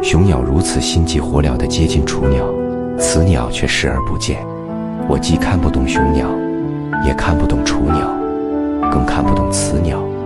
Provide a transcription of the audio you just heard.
雄鸟如此心急火燎地接近雏鸟，雌鸟却视而不见。我既看不懂雄鸟，也看不懂雏鸟，更看不懂雌鸟。